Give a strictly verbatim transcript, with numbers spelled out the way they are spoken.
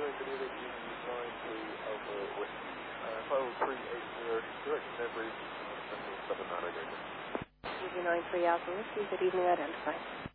Benita, U nine three Alpha Whiskey. Uh, file three eight zero, direction every, seven nine, U nine three Alpha Whiskey, good evening, identified.